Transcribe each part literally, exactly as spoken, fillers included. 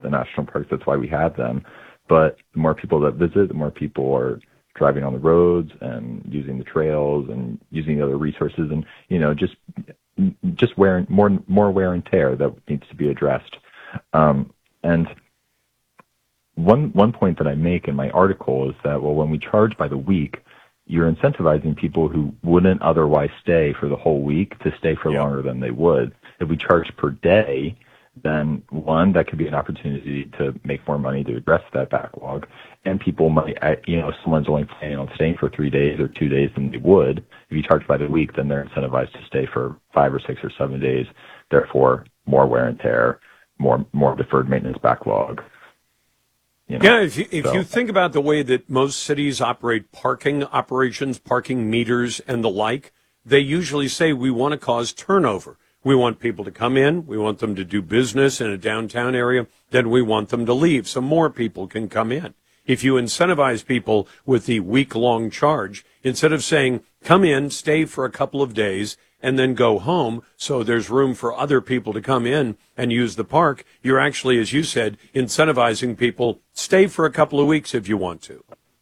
the national parks. That's why we have them. But the more people that visit, the more people are driving on the roads and using the trails and using the other resources, and you know, just just wear more more wear and tear that needs to be addressed. Um, and one one point that I make in my article is that, well, when we charge by the week, you're incentivizing people who wouldn't otherwise stay for the whole week to stay for yep. longer than they would. If we charge per day, then one, that could be an opportunity to make more money to address that backlog. And people might, you know, if someone's only planning on staying for three days or two days than they would, if you charge by the week, then they're incentivized to stay for five or six or seven days. Therefore, more wear and tear, more more deferred maintenance backlog. You know, yeah, if you, if so. you think about the way that most cities operate parking operations, parking meters, and the like, they usually say we want to cause turnover. We want people to come in. We want them to do business in a downtown area. Then we want them to leave so more people can come in. If you incentivize people with the week-long charge, instead of saying, come in, stay for a couple of days, and then go home so there's room for other people to come in and use the park, you're actually, as you said, incentivizing people, stay for a couple of weeks if you want to.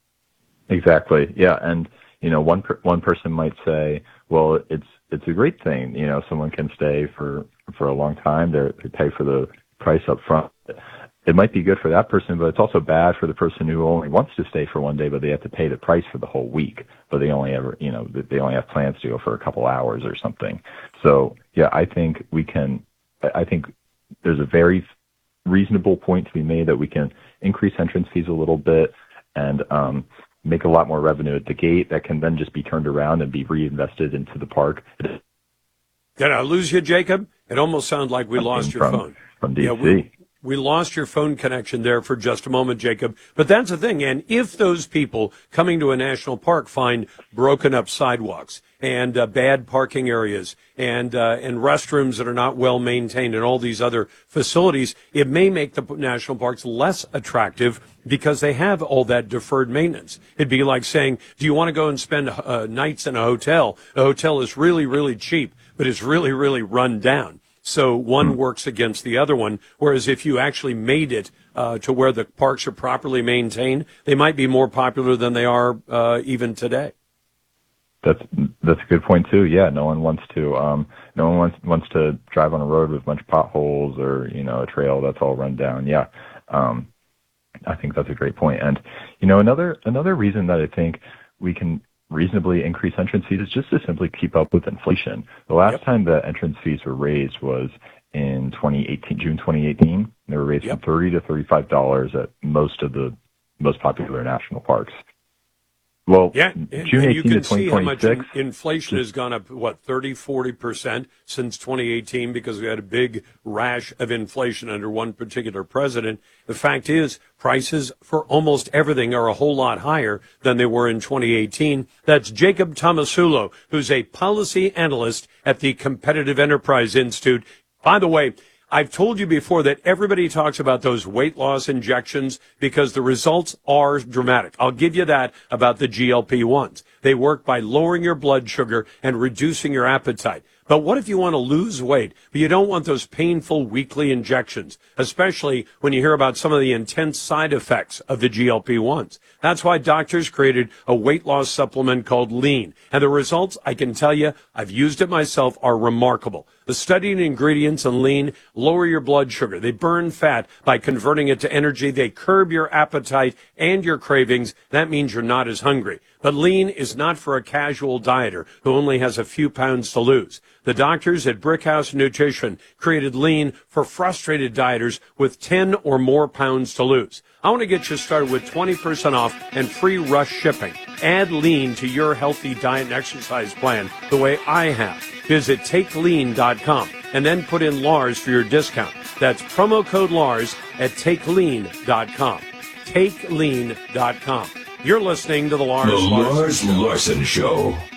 Exactly. Yeah. And, you know, one per, one person might say, well, it's it's a great thing. You know, someone can stay for, for a long time. They're, they pay for the price up front. It might be good for that person, but it's also bad for the person who only wants to stay for one day, but they have to pay the price for the whole week. But they only ever, you know, they only have plans to go for a couple hours or something. So, yeah, I think we can, I think there's a very reasonable point to be made that we can increase entrance fees a little bit and um, make a lot more revenue at the gate that can then just be turned around and be reinvested into the park. Did I lose you, Jacob? It almost sounded like we lost your from, phone. From D C. Yeah, we, we lost your phone connection there for just a moment, Jacob. But that's the thing. And if those people coming to a national park find broken up sidewalks and uh, bad parking areas and uh, and restrooms that are not well maintained and all these other facilities, it may make the national parks less attractive because they have all that deferred maintenance. It'd be like saying, do you want to go and spend uh, nights in a hotel? A hotel is really, really cheap, but it's really, really run down. So one works against the other one, whereas if you actually made it uh, to where the parks are properly maintained, they might be more popular than they are uh, even today. That's that's a good point too. Yeah, no one wants to um, no one wants wants to drive on a road with a bunch of potholes or you know a trail that's all run down. Yeah, um, I think that's a great point. And you know another another reason that I think we can reasonably increase entrance fees is just to simply keep up with inflation. The last yep. time the entrance fees were raised was in twenty eighteen, June twenty eighteen. They were raised yep. from thirty to thirty-five dollars at most of the most popular national parks. Well, yeah, and, June and you can to see how much in, in, inflation has gone up, what, thirty, forty percent since twenty eighteen because we had a big rash of inflation under one particular president. The fact is, prices for almost everything are a whole lot higher than they were in twenty eighteen. That's Jacob Tomasulo, who's a policy analyst at the Competitive Enterprise Institute. By the way, I've told you before that everybody talks about those weight loss injections because the results are dramatic. I'll give you that about the G L P ones. They work by lowering your blood sugar and reducing your appetite. But what if you want to lose weight, but you don't want those painful weekly injections, especially when you hear about some of the intense side effects of the G L P ones? That's why doctors created a weight loss supplement called Lean. And the results, I can tell you, I've used it myself, are remarkable. The studied ingredients in Lean lower your blood sugar. They burn fat by converting it to energy. They curb your appetite and your cravings. That means you're not as hungry. But Lean is not for a casual dieter who only has a few pounds to lose. The doctors at Brickhouse Nutrition created Lean for frustrated dieters with ten or more pounds to lose. I want to get you started with twenty percent off and free rush shipping. Add Lean to your healthy diet and exercise plan the way I have. Visit take lean dot com and then put in Lars for your discount. That's promo code Lars at take lean dot com. take lean dot com. You're listening to the Lars The Larson Lars Show. Larson Show.